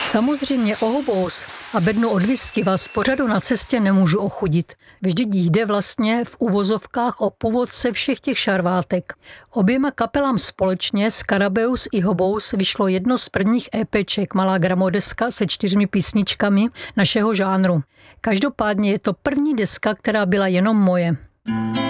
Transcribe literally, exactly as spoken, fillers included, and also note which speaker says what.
Speaker 1: Samozřejmě o hobous a bednu od whisky vás pořadu na cestě nemůžu ochudit. Vždyť jde vlastně v uvozovkách o původce všech těch šarvátek. Oběma kapelám společně Scarabeus i Hobous vyšlo jedno z prvních EPček, malá gramodeska se čtyřmi písničkami našeho žánru. Každopádně je to první deska, která byla jenom moje.